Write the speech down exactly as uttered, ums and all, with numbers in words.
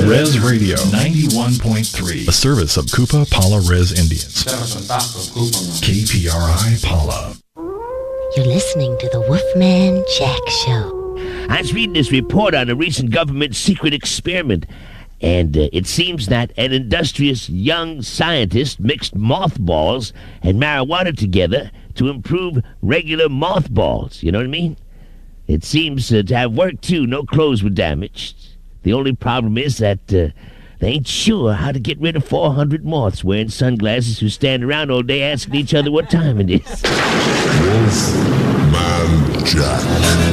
Res Radio ninety-one point three, a service of Koopa Pala Res Indians. K P R I Pala. You're listening to the Wolfman Jack Show. I was reading this report on a recent government secret experiment, and uh, it seems that an industrious young scientist mixed mothballs and marijuana together to improve regular mothballs. You know what I mean? It seems uh, to have worked, too. No clothes were damaged. The only problem is that uh, they ain't sure how to get rid of four hundred moths wearing sunglasses who stand around all day asking each other what time it is. Wolfman Jack.